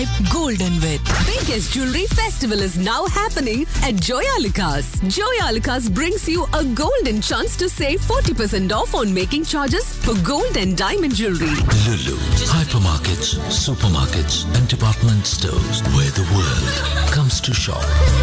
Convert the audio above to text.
Golden with biggest jewelry festival is now happening at Joyalukas. Joyalukas brings you a golden chance to save 40% off on making charges for gold and diamond jewelry. Lulu, hypermarkets, supermarkets, and department stores where the world comes to shop.